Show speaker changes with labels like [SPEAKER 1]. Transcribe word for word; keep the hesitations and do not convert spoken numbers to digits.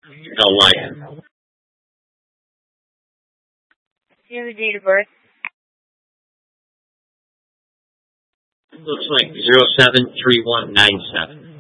[SPEAKER 1] No life.
[SPEAKER 2] Do you have a date of birth?
[SPEAKER 1] Looks like zero seven three one nine seven.